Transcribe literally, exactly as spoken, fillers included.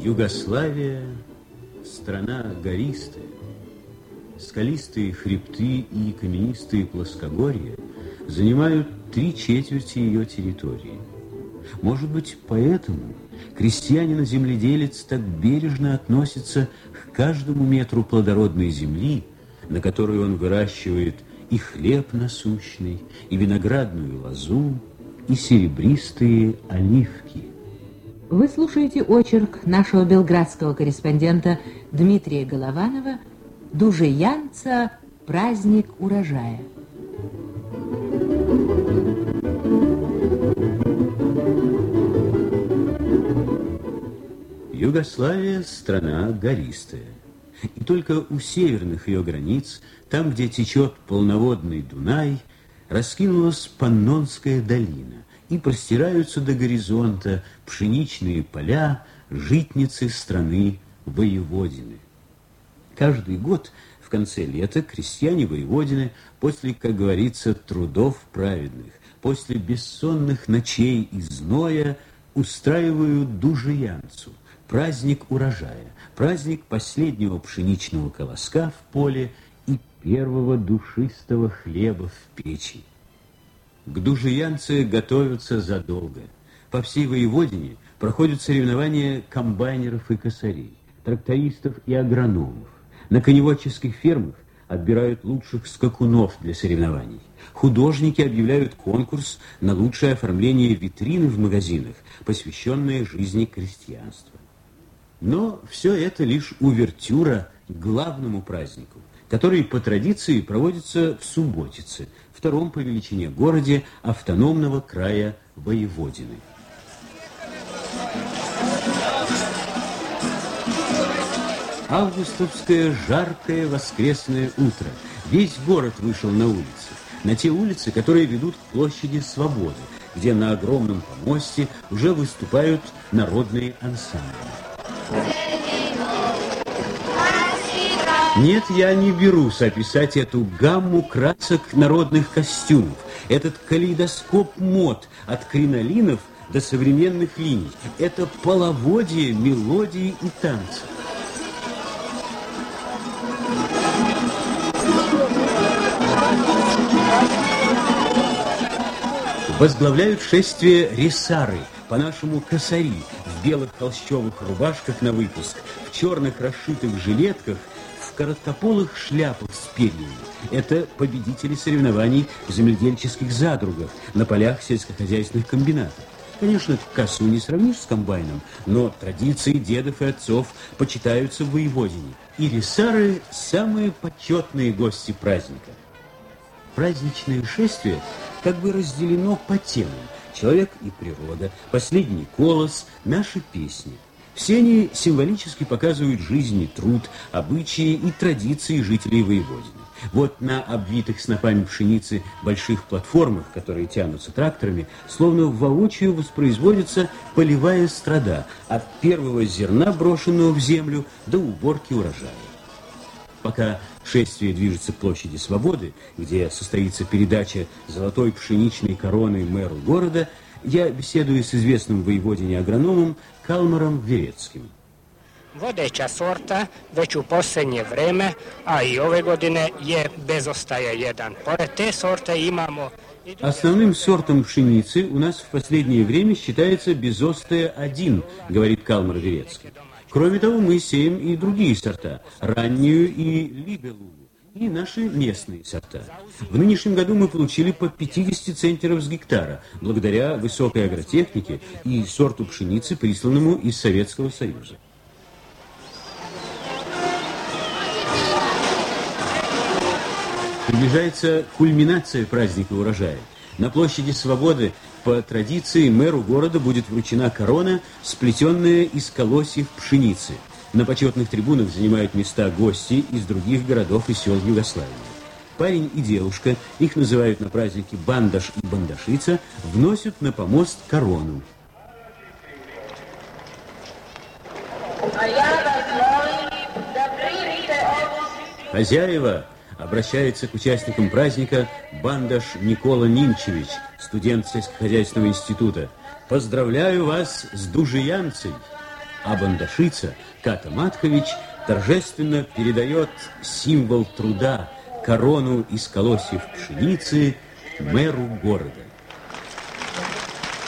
Югославия – страна гористая. Скалистые хребты и каменистые плоскогорья занимают три четверти ее территории. Может быть, поэтому крестьянин-земледелец так бережно относится к каждому метру плодородной земли, на которой он выращивает и хлеб насущный, и виноградную лозу, и серебристые оливки. Вы слушаете очерк нашего белградского корреспондента Дмитрия Голованова «Дужеянца. Праздник урожая». Югославия – страна гористая. И только у северных ее границ, там, где течет полноводный Дунай, раскинулась Паннонская долина, и простираются до горизонта пшеничные поля, житницы страны Воеводины. Каждый год в конце лета крестьяне Воеводины после, как говорится, трудов праведных, после бессонных ночей и зноя устраивают Дужеянцу, праздник урожая, праздник последнего пшеничного колоска в поле и первого душистого хлеба в печи. К Дужеянце готовятся задолго. По всей Воеводине проходят соревнования комбайнеров и косарей, трактористов и агрономов. На коневодческих фермах отбирают лучших скакунов для соревнований. Художники объявляют конкурс на лучшее оформление витрины в магазинах, посвященное жизни крестьянства. Но все это лишь увертюра к главному празднику, который по традиции проводится в Субботице, втором по величине городе автономного края Воеводины. Августовское жаркое воскресное утро. Весь город вышел на улицы. На те улицы, которые ведут к площади Свободы, где на огромном помосте уже выступают народные ансамбли. Нет, я не берусь описать эту гамму красок народных костюмов, этот калейдоскоп мод от кринолинов до современных линий. Это половодье мелодии и танцев. Возглавляют шествие рисары, по-нашему косари, в белых холщовых рубашках на выпуск, в черных расшитых жилетках, в короткополых шляпах с перьями. Это победители соревнований земледельческих задругов на полях сельскохозяйственных комбинатов. Конечно, косу не сравнишь с комбайном, но традиции дедов и отцов почитаются в Воеводине. И рисары – самые почетные гости праздника. Праздничное шествие как бы разделено по темам: человек и природа, последний колос, наши песни. Все они символически показывают жизнь и труд, обычаи и традиции жителей Воеводины. Вот на обвитых снопами пшеницы больших платформах, которые тянутся тракторами, словно воочию воспроизводится полевая страда от первого зерна, брошенного в землю, до уборки урожая. Пока шествие движется к площади Свободы, где состоится передача золотой пшеничной короны мэру города, я беседую с известным в Воеводине агрономом Калмаром Верецким. Vodeća sorta već u posljednje vreme, a i ove godine je bezostaja jedan. Pored te sorte imamo... Основным сортом пшеницы у нас в последнее время считается безостая один, говорит Калмар Верецкий. Кроме того, мы сеем и другие сорта, раннюю и либелулу, и наши местные сорта. В нынешнем году мы получили по пятьдесят центнеров с гектара, благодаря высокой агротехнике и сорту пшеницы, присланному из Советского Союза. Приближается кульминация праздника урожая. На площади Свободы по традиции мэру города будет вручена корона, сплетенная из колосьев пшеницы. На почетных трибунах занимают места гости из других городов и сел Югославии. Парень и девушка, их называют на празднике бандаш и бандашица, вносят на помост корону. Хозяева, обращается к участникам праздника бандаш Никола Нинчевич, студент сельскохозяйственного института. Поздравляю вас с Дужеянцей. а бандашица Ката Маткович торжественно передает символ труда, корону из колосьев пшеницы, мэру города.